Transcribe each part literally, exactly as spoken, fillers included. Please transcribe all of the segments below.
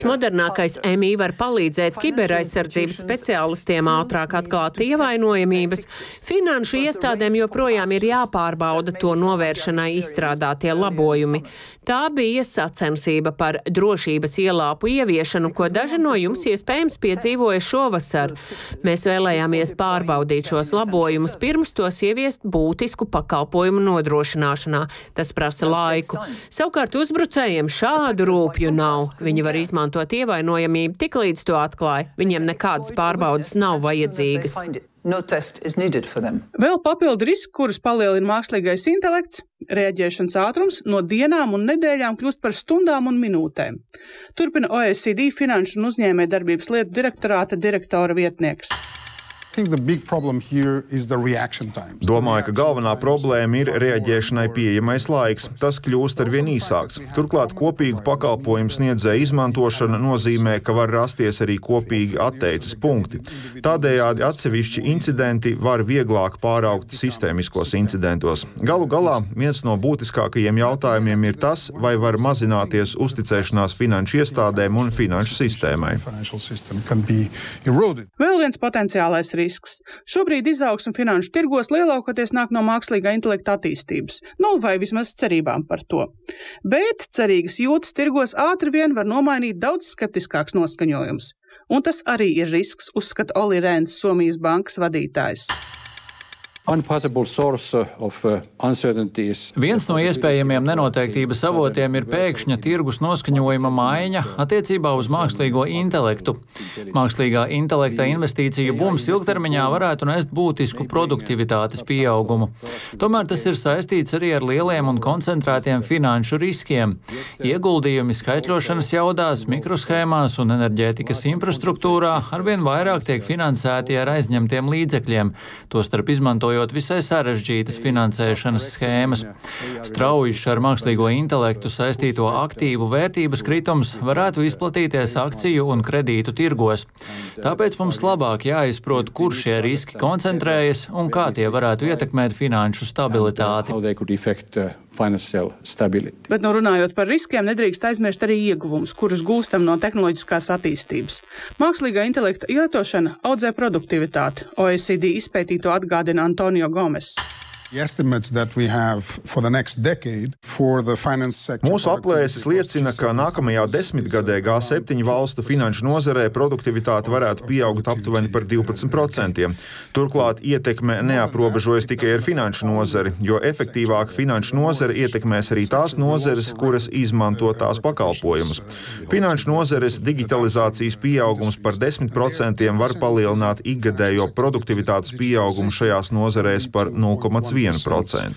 Modernākais M I var palīdzēt kiberaizsardzības speciālistiem ātrāk atklāt ievainojamības. Finanšu iestādēm joprojām ir jāpārbauda to novēršanai izstrādātie labojumi. Tā bija sacensība par drošības ielāpu ieviešanu, ko daži no jums iespējams piedzīvoja šovasar. Mēs vēlējāmies pārbaudīt šos labojumus, pirms tos ieviest būtisku pakalpojumu nodrošināšanā. Tas prasa laiku. Savukārt uzbrucējiem šādu rūpju nav. Viņi var izmantot ievainojamību tik līdz to atklāja. Viņiem nekādas pārbaudas nav vajadzīgas. Vēl papildu riski, kurus palielina mākslīgais intelekts, reaģēšanas ātrums no dienām un nedēļām kļūst par stundām un minūtēm. Turpina O E C D finanšu un uzņēmējdarbības lietu direktorāta direktora vietnieks. Domāju, ka galvenā problēma ir reaģēšanai pieejamais laiks. Tas kļūst arvien īsāks. Turklāt kopīgu pakalpojumu sniedzēju izmantošana nozīmē, ka var rasties arī kopīgi atteices punkti. Tādējādi atsevišķi incidenti var vieglāk pāraugt sistēmiskos incidentos. Galu galā viens no būtiskākajiem jautājumiem ir tas, vai var mazināties uzticēšanās finanšu iestādēm un finanšu sistēmai. Vēl viens potenciālais risks. Šobrīd izaugsme finanšu tirgos lielākoties nāk no mākslīgā intelekta attīstības, nu vai vismaz cerībām par to. Bet cerīgas jūtas tirgos ātri vien var nomainīt daudz skeptiskāks noskaņojums. Un tas arī ir risks, uzskata Oli Rēns, Somijas bankas vadītājs. Viens no iespējamiem nenoteiktības avotiem ir pēkšņa tirgus noskaņojuma maiņa attiecībā uz mākslīgo intelektu. Mākslīgā intelekta investīciju bums ilgtermiņā varētu nest būtisku produktivitātes pieaugumu. Tomēr tas ir saistīts arī ar lieliem un koncentrētiem finanšu riskiem. Ieguldījumi skaitļošanas jaudās, mikroshēmās un enerģētikas infrastruktūrā arvien vairāk tiek finansēti ar aizņemtiem līdzekļiem, tostarp izmantojot visai sarežģītas finansēšanas schēmas. Straujišs ar mākslīgo intelektu saistīto aktīvu vērtības kritums varētu izplatīties akciju un kredītu tirgos. Tāpēc mums labāk jāizprot, kur šie riski koncentrējas un kā tie varētu ietekmēt finanšu stabilitāti. Bet no runājot par riskiem, nedrīkst aizmirst arī ieguvumus, kurus gūstam no tehnoloģiskās attīstības. Mākslīgā intelekta lietošana audzē produktivitāti. O E C D izpētīto atgādina Antonio Gomes. Mūsu aplēses liecina, ka nākamajā desmitgadē G septiņu valstu finanšu nozarē produktivitāte varētu pieaugt aptuveni par divpadsmit procentiem. Turklāt ietekme neaprobežojas tikai ar finanšu nozari, jo efektīvāk finanšu nozare ietekmēs arī tās nozares, kuras izmanto tās pakalpojumus. Finanšu nozares digitalizācijas pieaugums par desmit procentiem var palielināt ikgadējo produktivitātes pieaugumu šajās nozarēs par nulle komats viens procents.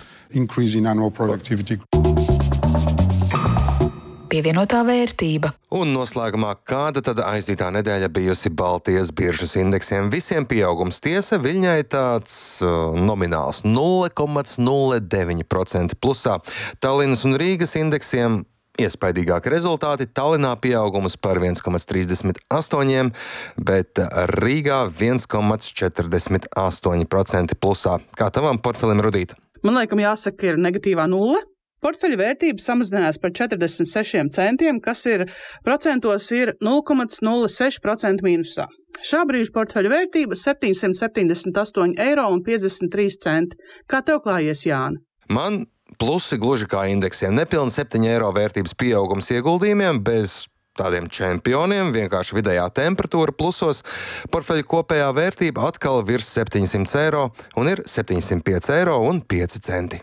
Pievienotā vērtība. Un noslēgumā, kāda tad aizdītā nedēļa bijusi Baltijas biržas indeksiem? Visiem pieaugums tiesa, Viļņai tāds uh, nomināls nulle komats nulle deviņi procenti plusā. Tallinas un Rīgas indeksiem iespaidīgāki rezultāti. Tallinā pieaugums par viens komats trīsdesmit astoņi, bet Rīgā viens komats četrdesmit astoņi procenti plusā. Kā tavam portfelim, Rudīt? Man laikam jāsaka, ir negatīvā nulle. Portfeļa vērtība samazinājās par četrdesmit sešiem centiem, kas ir procentos ir nulle komats nulle seši procenti mīnusā. Šā brīža portfeļa vērtība septiņsimt septiņdesmit astoņi eiro un piecdesmit trīs centi. Kā tev klājies, Jāni? Man plusi gluži kā indeksiem. Nepilni septiņi eiro vērtības pieaugums ieguldījumiem bez tādiem čempioniem, vienkārši vidējā temperatūra plusos. Portfeļa kopējā vērtība atkal virs septiņsimt eiro un ir septiņsimt pieci eiro un pieci centi.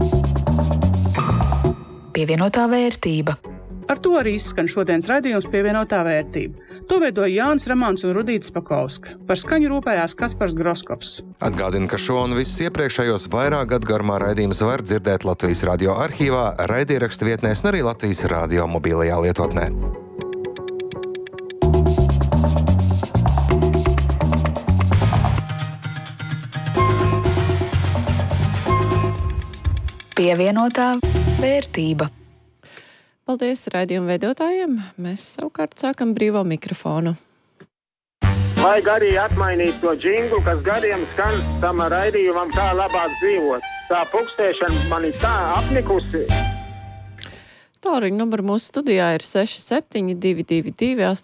Pievienotā vērtība. Ar to arī izskan šodienas raidījums Pievienotā vērtība. To veidoja Jānis Ramāns un Rudīta Spakovska. Par skaņu rūpējās Kaspars Groskops. Atgādinu, ka šo un visus iepriekšējos vairāk gadu garumā raidījumus var dzirdēt Latvijas radio arhīvā, raidierakstu vietnēs un arī Latvijas radio mobilajā lietotnē. Pievienotā vērtība. Paldies raidījumu veidotājiem. Mēs savukārt sākam brīvo mikrofonu. Vajag arī atmainīt to džinglu, kas gadiem skan tam raidījumam tā labāk dzīvot. Tā pukstēšana man ir tā apnikusi. Tālruņa numuru mūsu studijā ir seši septiņi divi divi divi